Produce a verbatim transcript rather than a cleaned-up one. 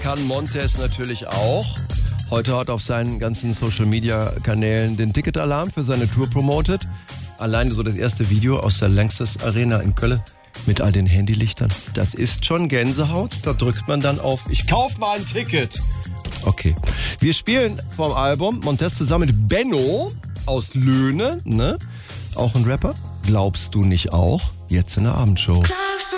kann Montez natürlich auch. Heute hat auf seinen ganzen Social-Media-Kanälen den Ticketalarm für seine Tour promotet. Alleine so das erste Video aus der Lanxess Arena in Köln mit all den Handylichtern. Das ist schon Gänsehaut. Da drückt man dann auf Ich kauf mal ein Ticket. Okay. Wir spielen vom Album Montez zusammen mit Benno aus Löhne, ne? Auch ein Rapper. Glaubst du nicht auch? Jetzt in der Abendshow.